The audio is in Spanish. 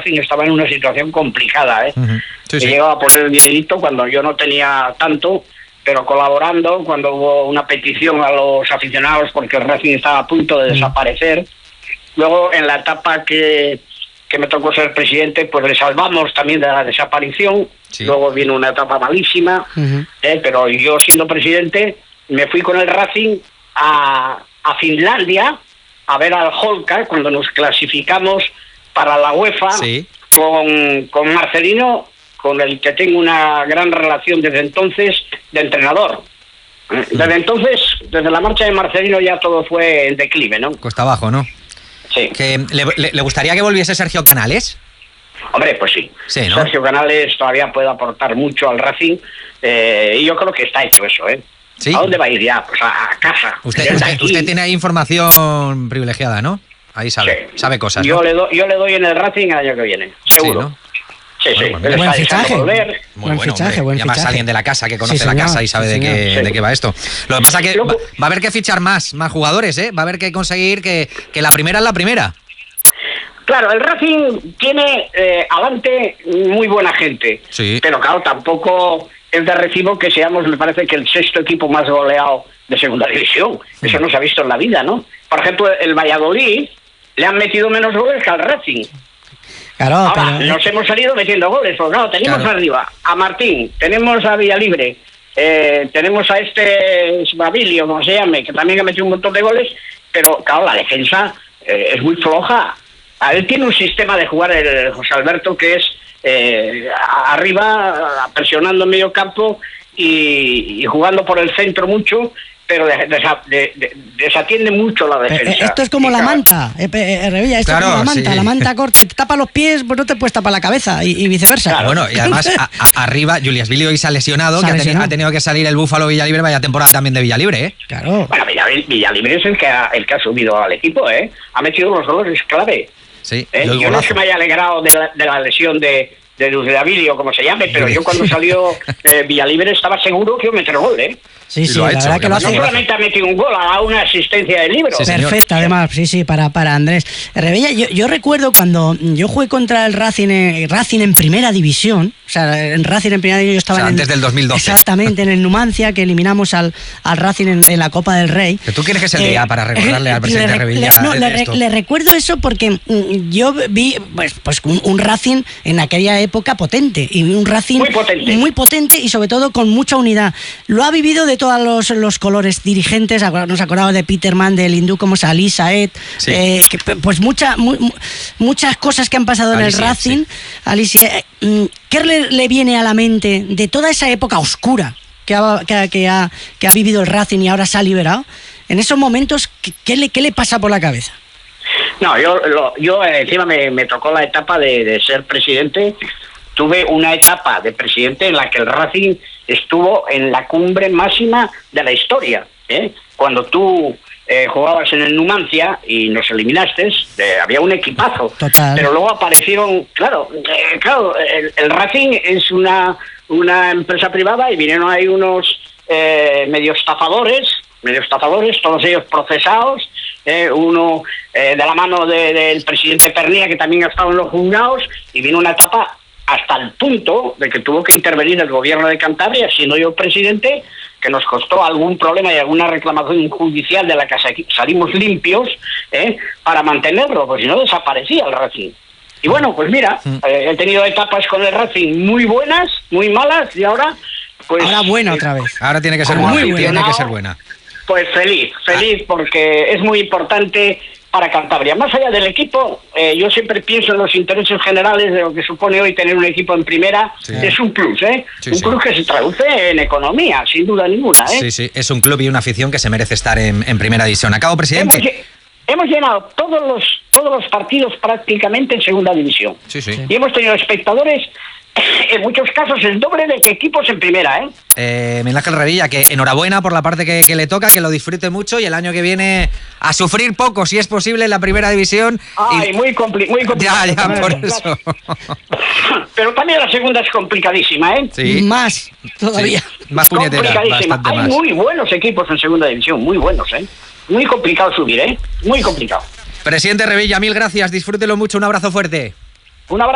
Racing estaba en una situación complicada, Sí, que llegaba a poner el dinerito cuando yo no tenía tanto, pero colaborando cuando hubo una petición a los aficionados porque el Racing estaba a punto de desaparecer. Luego, en la etapa que me tocó ser presidente, pues le salvamos también de la desaparición. Sí. Luego vino una etapa malísima, pero yo, siendo presidente, me fui con el Racing a Finlandia a ver al Holka cuando nos clasificamos para la UEFA, con Marcelino, con el que tengo una gran relación desde entonces de entrenador. Desde entonces, desde la marcha de Marcelino, ya todo fue en declive, ¿no? Cuesta abajo, ¿no? Sí. ¿Le gustaría que volviese Sergio Canales? Hombre, pues sí. Sí, ¿no? Sergio Canales todavía puede aportar mucho al Racing, y yo creo que está hecho eso, ¿eh? ¿Sí? ¿A dónde va a ir ya? Pues a casa. Usted tiene ahí información privilegiada, ¿no? Ahí sabe cosas, yo ¿no? le doy en el Racing el año que viene, seguro. Sí, ¿no? Sí. Bueno, buen fichaje. Buen fichaje. Y además alguien de la casa que conoce la casa y sabe de qué va esto. Lo que pasa es que va a haber que fichar más jugadores, ¿eh? Va a haber que conseguir que la primera es la primera. Claro, el Racing tiene adelante muy buena gente, pero claro, tampoco es de recibo que seamos, me parece que el sexto equipo más goleado de segunda división. Eso no se ha visto en la vida, ¿no? Por ejemplo, el Valladolid le han metido menos goles que al Racing. Claro, ahora, nos hemos salido metiendo goles, porque claro, tenemos arriba a Martín, tenemos a Villalibre, tenemos a Babilio, como se llame, que también ha metido un montón de goles, pero claro, la defensa es muy floja. Él tiene un sistema de jugar, el José Alberto, que es arriba, presionando en medio campo y jugando por el centro mucho, pero desatiende mucho la defensa. Esto es como la manta, Revilla, esto es como la manta. La manta corta, te tapa los pies, pues no te puedes tapar la cabeza y viceversa. Claro. Bueno, y además arriba Julias Vili hoy se ha lesionado, ha tenido que salir el Búfalo Villalibre, vaya temporada también de Villalibre, ¿eh? Claro. Bueno, Villalibre es el que ha subido al equipo, ¿eh? Ha metido los goles clave. Sí, yo no es que me haya alegrado de la lesión de Dusdeville, como se llame, pero yo cuando salió Villalibre estaba seguro que iba a meter gol, ¿eh? Sí, la verdad que lo hace. No solamente ha metido un gol, ha dado una asistencia de libro. Sí, perfecta, además, para Andrés. Revilla, yo recuerdo cuando yo jugué contra el Racing en primera división, o sea, en Racing en primera división yo estaba antes del 2012. Exactamente, en el Numancia, que eliminamos al Racing en la Copa del Rey. ¿Pero tú quieres que se el día para recordarle al presidente Revilla? No, le recuerdo eso porque yo vi pues un Racing en aquella época potente, y un Racing muy potente y sobre todo con mucha unidad. Lo ha vivido de todos los colores dirigentes. Nos acordamos de Peterman, del hindú como Salí, Saed, pues muchas cosas que han pasado en el Racing. ¿Qué le viene a la mente de toda esa época oscura que ha vivido el Racing y ahora se ha liberado? En esos momentos, ¿qué le pasa por la cabeza? No, yo encima me tocó la etapa de ser presidente. Tuve una etapa de presidente en la que el Racing estuvo en la cumbre máxima de la historia, ¿eh? Cuando tú jugabas en el Numancia y nos eliminaste, había un equipazo. Total. Pero luego aparecieron, el Racing es una empresa privada y vinieron ahí unos medio estafadores, todos ellos procesados, uno de la mano del presidente Pernía, que también ha estado en los juzgados, y vino una etapa hasta el punto de que tuvo que intervenir el gobierno de Cantabria, siendo yo presidente, que nos costó algún problema y alguna reclamación judicial de la que salimos limpios, para mantenerlo, pues si no desaparecía el Racing. Y bueno, pues mira, he tenido etapas con el Racing muy buenas, muy malas, y ahora pues... Ahora buena otra vez. Ahora tiene que ser buena. Pues feliz, porque es muy importante para Cantabria. Más allá del equipo, yo siempre pienso en los intereses generales de lo que supone hoy tener un equipo en primera. Es un plus, un plus que se traduce en economía, sin duda ninguna. Sí, es un club y una afición que se merece estar en primera división. Acabo, presidente. Hemos llenado todos los partidos prácticamente en segunda división. Y hemos tenido espectadores, en muchos casos, el doble de que equipos en primera, Miguel Ángel Revilla, que enhorabuena por la parte que le toca, que lo disfrute mucho, y el año que viene a sufrir poco, si es posible, en la primera división. Muy complicado. Ya, por eso. Pero también la segunda es complicadísima, Sí. Más, todavía. Sí, más puñetera, bastante Hay más. muy buenos equipos en segunda división, muy buenos, Muy complicado subir, muy complicado. Presidente Revilla, mil gracias, disfrútelo mucho, un abrazo fuerte. Un abrazo.